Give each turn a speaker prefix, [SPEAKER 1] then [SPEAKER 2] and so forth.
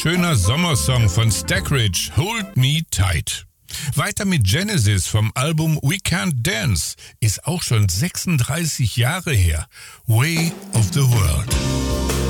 [SPEAKER 1] schöner Sommersong von Stackridge, Hold Me Tight. Weiter mit Genesis vom Album We Can't Dance, ist auch schon 36 Jahre her. Way of the World.